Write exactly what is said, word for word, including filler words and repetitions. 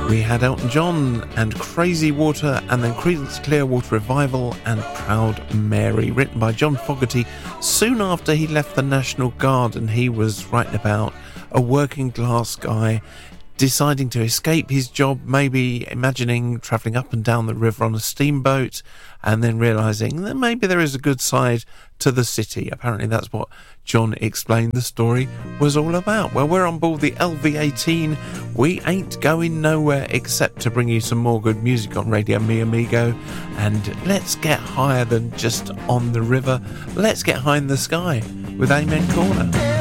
We had Elton John and Crazy Water, and then Creedence Clearwater Revival and Proud Mary, written by John Fogerty soon after he left the National Guard, and he was writing about a working class guy deciding to escape his job, maybe imagining travelling up and down the river on a steamboat, and then realising that maybe there is a good side to the city. Apparently that's what John explained the story was all about. Well, we're on board the L V eighteen. We ain't going nowhere except to bring you some more good music on Radio Mi Amigo. And let's get higher than just on the river. Let's get high in the sky with Amen Corner.